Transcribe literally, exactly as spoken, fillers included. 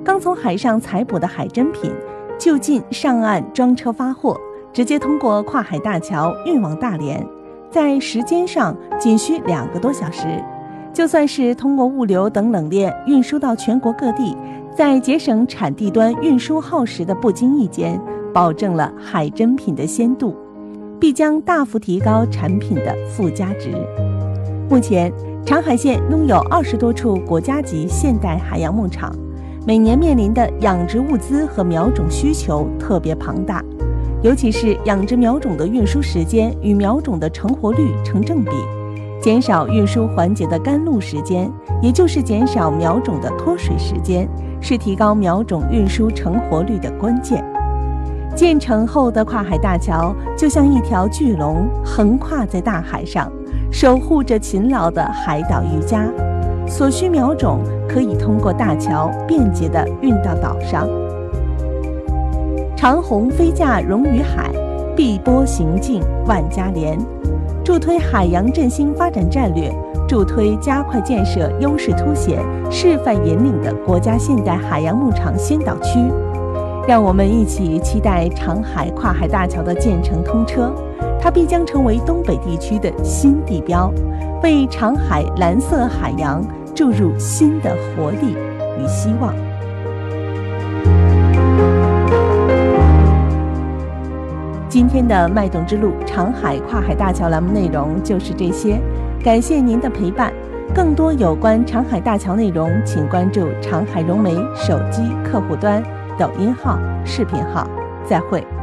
刚从海上采捕的海珍品就近上岸装车发货，直接通过跨海大桥运往大连，在时间上仅需两个多小时。就算是通过物流等冷链运输到全国各地，在节省产地端运输耗时的不经意间，保证了海珍品的鲜度，必将大幅提高产品的附加值。目前，长海县拥有二十多处国家级现代海洋牧场，每年面临的养殖物资和苗种需求特别庞大，尤其是养殖苗种的运输时间与苗种的成活率成正比，减少运输环节的干露时间，也就是减少苗种的脱水时间，是提高苗种运输成活率的关键。建成后的跨海大桥就像一条巨龙，横跨在大海上，守护着勤劳的海岛渔家。所需苗种可以通过大桥便捷地运到岛上。长虹飞架融于海，碧波行进万家莲，助推海洋振兴发展战略，助推加快建设优势凸显、示范引领的国家现代海洋牧场先导区。让我们一起期待长海跨海大桥的建成通车，它必将成为东北地区的新地标，为长海蓝色海洋注入新的活力与希望。今天的脉动之路长海跨海大桥栏目内容就是这些，感谢您的陪伴。更多有关长海大桥内容，请关注长海融媒手机客户端、抖音号、视频号。再会。